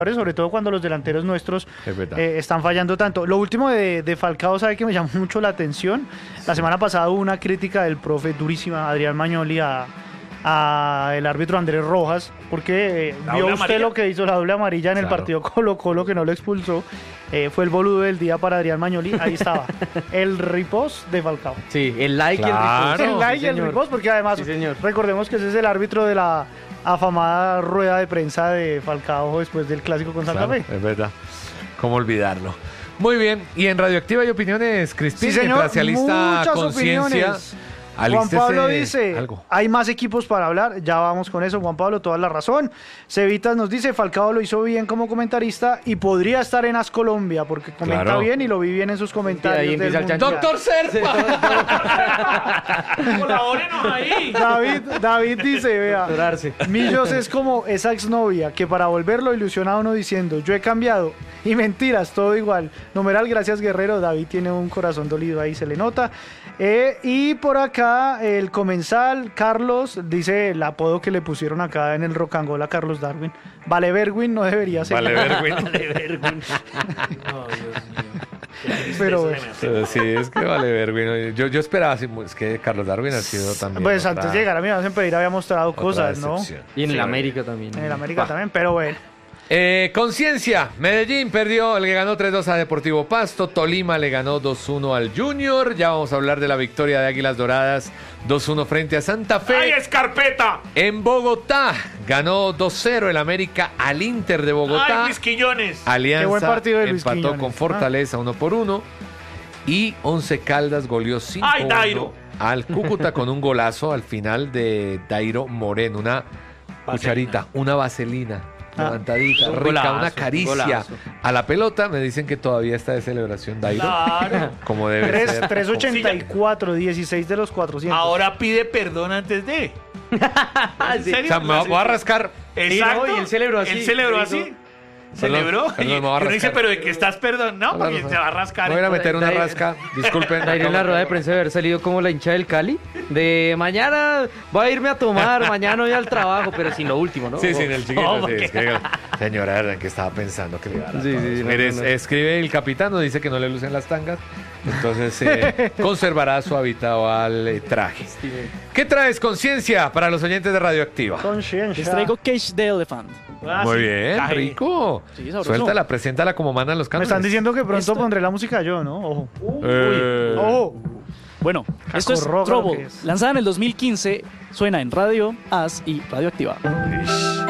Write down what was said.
sobre todo cuando los delanteros nuestros están fallando tanto. Lo último de Falcao, ¿sabe que me llamó mucho la atención? La semana pasada hubo una crítica del profe durísima, Adrián Magnoli, a el árbitro Andrés Rojas, porque vio usted amarilla. Lo que hizo la doble amarilla en el partido Colo-Colo, que no lo expulsó. Fue el boludo del día para Adrián Magnoli. Ahí estaba, el ripost de Falcao. Sí, el like y el ripost. El like y el ripost, porque además recordemos que ese es el árbitro de la afamada rueda de prensa de Falcao después del clásico con Santa Fe. Es verdad, cómo olvidarlo. Muy bien, y en Radioactiva hay opiniones, Crispín, mientras se alista Conciencia. Juan Pablo dice, hay más equipos para hablar, ya vamos con eso, Juan Pablo, toda la razón. Cevitas nos dice, Falcao lo hizo bien como comentarista y podría estar en AS Colombia, porque comenta bien y lo vi bien en sus comentarios. ¡Doctor Serpa! ¡Colabórenos ahí! David dice, vea, Millos es como esa exnovia que para volverlo ilusiona a uno diciendo, yo he cambiado, y mentiras, todo igual. Numeral, gracias Guerrero, David tiene un corazón dolido ahí, se le nota. Y por acá el comensal Carlos dice el apodo que le pusieron acá en el Rocangola a Carlos Darwin. Vale Berwin no debería ser. Vale Berwin. Oh, Dios mío. Pero sí, es que Vale Berwin. Yo esperaba, es que Carlos Darwin ha sido también. Pues antes de llegar a mí en Pereira había mostrado cosas, ¿no? Y en el América también. En el América también, pero bueno. Conciencia, Medellín perdió, el que ganó 3-2 a Deportivo Pasto, Tolima le ganó 2-1 al Junior, ya vamos a hablar de la victoria de Águilas Doradas 2-1 frente a Santa Fe. ¡Ay, escarpeta! En Bogotá ganó 2-0 el América al Inter de Bogotá. ¡Ay, mis Quillones! Alianza Qué buen partido de Luis empató Quiñones. con Fortaleza 1-1 y Once Caldas goleó 5-1 al Cúcuta con un golazo al final de Dairo Moreno, una cucharita, una vaselina. Levantadita, rica, golazo, una caricia a la pelota. Me dicen que todavía está de celebración Dairo. Claro. Como debe ser. 384, 16 de los 400. Ahora pide perdón antes de. ¿En serio? O sea, me voy a rascar. Exacto. Y él celebró así. Él celebró así. Celebró. Perdón, Y uno dice, pero ¿de qué estás perdón? No, porque se va a rascar. Me voy a meter una rasca. Disculpen. Dairo en la rueda de prensa debe haber salido como la hincha del Cali. De mañana voy a irme a tomar, mañana voy al trabajo, pero sin lo último, ¿no? Sí, en el chiquito. Sí, es que, señora, ¿verdad? Que estaba pensando que le iba a dar. Mire, escribe el capitán, nos dice que no le lucen las tangas. Entonces conservará su habitual traje. ¿Qué traes, Conciencia, para los oyentes de Radioactiva? Conciencia. Les traigo Cage the Elephant. Muy bien, rico. Sí, sabroso. Suéltala, preséntala como mandan los Me cantos. están diciendo que pronto pondré la música yo, ¿no? Ojo. Ojo. Bueno, esto es Cacorroga lo que Trouble. es. Lanzada en el 2015, suena en Radio AS y Radioactiva.